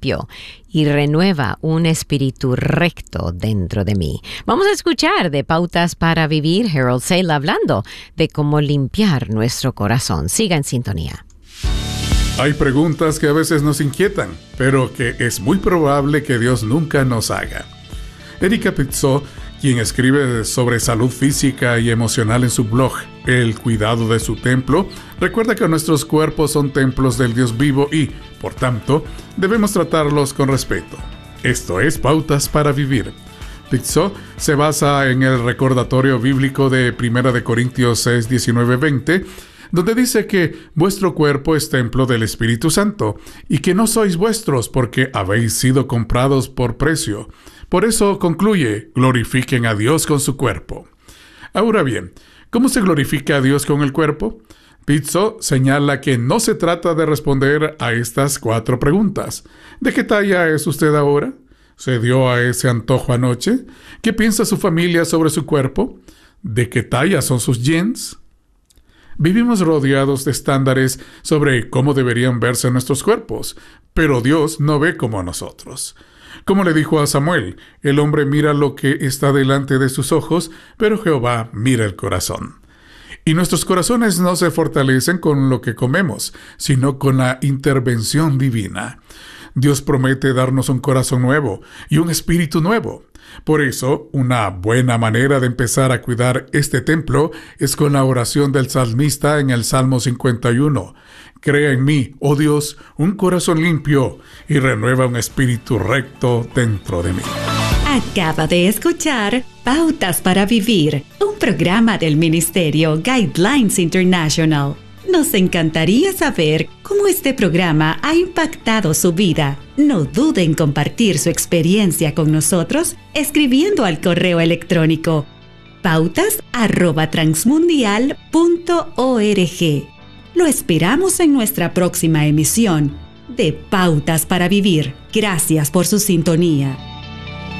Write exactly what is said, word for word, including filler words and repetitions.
limpio y renueva un espíritu recto dentro de mí. Vamos a escuchar de Pautas para Vivir, Harold Sale hablando de cómo limpiar nuestro corazón. Siga en sintonía. Hay preguntas que a veces nos inquietan, pero que es muy probable que Dios nunca nos haga. Erika Pizzo, quien escribe sobre salud física y emocional en su blog El cuidado de su templo, recuerda que nuestros cuerpos son templos del Dios vivo y, por tanto, debemos tratarlos con respeto. Esto es Pautas para Vivir. Pizzo se basa en el recordatorio bíblico de primera de Corintios seis, diecinueve, veinte, donde dice que vuestro cuerpo es templo del Espíritu Santo y que no sois vuestros porque habéis sido comprados por precio. Por eso concluye, glorifiquen a Dios con su cuerpo. Ahora bien, ¿cómo se glorifica a Dios con el cuerpo? Pizzo señala que no se trata de responder a estas cuatro preguntas. ¿De qué talla es usted ahora? ¿Se dio a ese antojo anoche? ¿Qué piensa su familia sobre su cuerpo? ¿De qué talla son sus jeans? Vivimos rodeados de estándares sobre cómo deberían verse nuestros cuerpos, pero Dios no ve como nosotros. Como le dijo a Samuel, el hombre mira lo que está delante de sus ojos, pero Jehová mira el corazón. Y nuestros corazones no se fortalecen con lo que comemos, sino con la intervención divina. Dios promete darnos un corazón nuevo y un espíritu nuevo. Por eso, una buena manera de empezar a cuidar este templo es con la oración del salmista en el Salmo cincuenta y uno. Crea en mí, oh Dios, un corazón limpio y renueva un espíritu recto dentro de mí. Acaba de escuchar Pautas para Vivir, un programa del Ministerio Guidelines International. Nos encantaría saber cómo este programa ha impactado su vida. No dude en compartir su experiencia con nosotros escribiendo al correo electrónico pautas arroba transmundial punto org. Lo esperamos en nuestra próxima emisión de Pautas para Vivir. Gracias por su sintonía.